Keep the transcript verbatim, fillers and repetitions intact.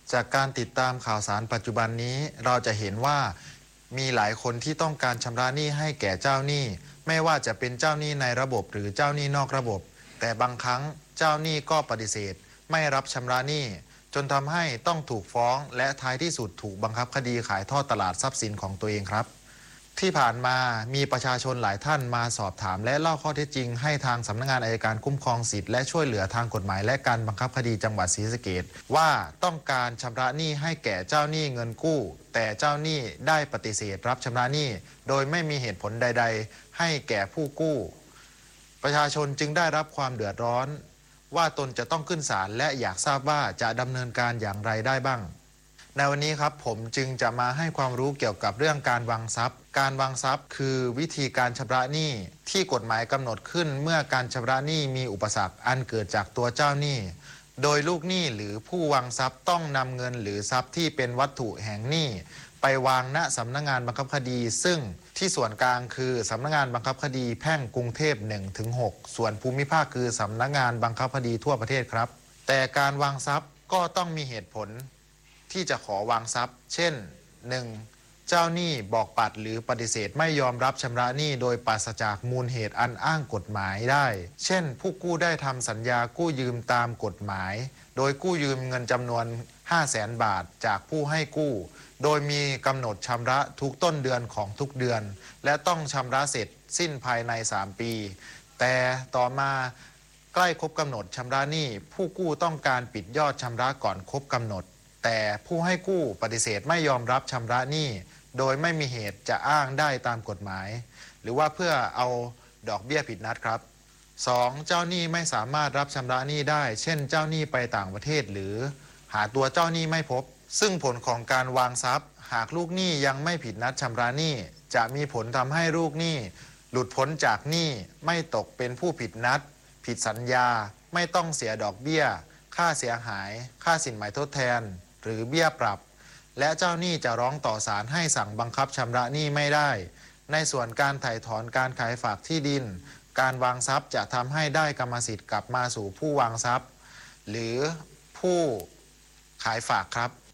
จากการติดตามข่าวสารปัจจุบันนี้เราจะเห็นว่ามีหลายคนที่ต้องการชำระหนี้ให้แก่เจ้าหนี้ไม่ว่าจะเป็นเจ้าหนี้ในระบบหรือเจ้าหนี้นอกระบบแต่บางครั้งเจ้าหนี้ก็ปฏิเสธไม่รับชำระหนี้จนทำให้ต้องถูกฟ้องและท้ายที่สุดถูกบังคับคดีขายทอดตลาดทรัพย์สินของตัวเองครับที่ผ่านมามีประชาชนหลายท่านมาสอบถามและเล่าข้อเท็จจริงให้ทางสำนักงานอัยการคุ้มครองสิทธิและช่วยเหลือทางกฎหมายและการบังคับคดีจังหวัดศรีสะเกษว่าต้องการชำระหนี้ให้แก่เจ้าหนี้เงินกู้แต่เจ้าหนี้ได้ปฏิเสธรับชำระหนี้โดยไม่มีเหตุผลใดๆให้แก่ผู้กู้ประชาชนจึงได้รับความเดือดร้อนว่าตนจะต้องขึ้นศาลและอยากทราบว่าจะดำเนินการอย่างไรได้บ้างในวันนี้ครับผมจึงจะมาให้ความรู้เกี่ยวกับเรื่องการวางทรัพย์การวางทรัพย์คือวิธีการชำระหนี้ที่กฎหมายกำหนดขึ้นเมื่อการชำระหนี้มีอุปสรรคอันเกิดจากตัวเจ้าหนี้โดยลูกหนี้หรือผู้วางทรัพย์ต้องนำเงินหรือทรัพย์ที่เป็นวัตถุแห่งหนี้ไปวางณสำนักงานบังคับคดีซึ่งที่ส่วนกลางคือสำนักงานบังคับคดีแพ่งกรุงเทพ หนึ่งถึงหก ส่วนภูมิภาคคือสำนักงานบังคับคดีทั่วประเทศครับแต่การวางทรัพย์ก็ต้องมีเหตุผลที่จะขอวางทรัพย์เช่น หนึ่ง. เจ้าหนี้บอกปัดหรือปฏิเสธไม่ยอมรับชำระหนี้โดยปราศจากมูลเหตุอันอ้างกฎหมายได้เช่นผู้กู้ได้ทำสัญญากู้ยืมตามกฎหมายโดยกู้ยืมเงินจำนวน ห้าแสน บาทจากผู้ให้กู้โดยมีกำหนดชำระทุกต้นเดือนของทุกเดือนและต้องชำระเสร็จสิ้นภายในสามปีแต่ต่อมาใกล้ครบกำหนดชำระหนี้ผู้กู้ต้องการปิดยอดชำระก่อนครบกำหนดแต่ผู้ให้กู้ปฏิเสธไม่ยอมรับชำระหนี้โดยไม่มีเหตุจะอ้างได้ตามกฎหมายหรือว่าเพื่อเอาดอกเบี้ยผิดนัดครับ สอง. เจ้าหนี้ไม่สามารถรับชำระหนี้ได้เช่นเจ้าหนี้ไปต่างประเทศหรือหาตัวเจ้าหนี้ไม่พบซึ่งผลของการวางทรัพย์หากลูกหนี้ยังไม่ผิดนัดชำระหนี้จะมีผลทำให้ลูกหนี้หลุดพ้นจากหนี้ไม่ตกเป็นผู้ผิดนัดผิดสัญญาไม่ต้องเสียดอกเบี้ยค่าเสียหายค่าสินไหมทดแทนหรือเบี้ยปรับและเจ้าหนี้จะร้องต่อศาลให้สั่งบังคับชำระหนี้ไม่ได้ในส่วนการไถ่ถอนการขายฝากที่ดินการวางทรัพย์จะทำให้ได้กรรมสิทธิ์กลับมาสู่ผู้วางทรัพย์หรือผู้ขายฝากครับ